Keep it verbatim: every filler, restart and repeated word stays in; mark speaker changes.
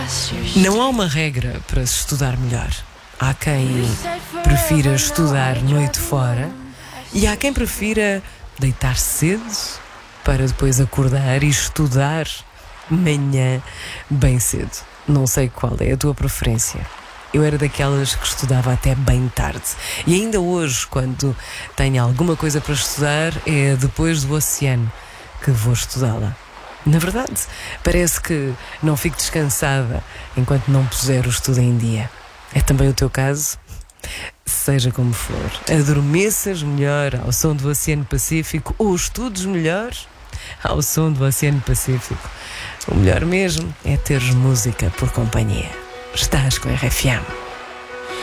Speaker 1: Não há uma regra para se estudar melhor. Há quem prefira estudar noite fora e há quem prefira deitar cedo para depois acordar e estudar manhã bem cedo. Não sei qual é a tua preferência. Eu era daquelas que estudava até bem tarde. E ainda hoje, quando tenho alguma coisa para estudar, é depois do oceano que vou estudá-la. Na verdade, parece que não fico descansada enquanto não puser o estudo em dia. É também o teu caso? Seja como for, adormeças melhor ao som do Oceano Pacífico ou estudes melhor ao som do Oceano Pacífico. O melhor mesmo é teres música por companhia. Estás com a R F M.